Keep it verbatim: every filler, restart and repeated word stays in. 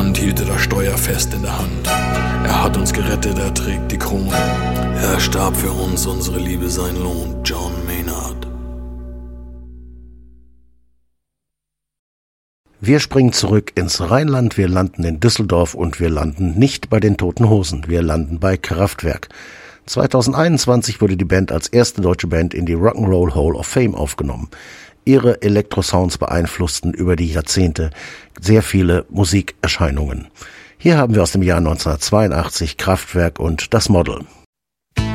Land hielt er das Steuer fest in der Hand. Er hat uns gerettet, er trägt die Krone. Er starb für uns, unsere Liebe sein Lohn. John Maynard. Wir springen zurück ins Rheinland, wir landen in Düsseldorf und wir landen nicht bei den Toten Hosen, wir landen bei Kraftwerk. zweitausendeinundzwanzig wurde die Band als erste deutsche Band in die Rock'n'Roll Hall of Fame aufgenommen. Ihre Elektrosounds beeinflussten über die Jahrzehnte sehr viele Musikerscheinungen. Hier haben wir aus dem Jahr neunzehnhundertzweiundachtzig Kraftwerk und das Model.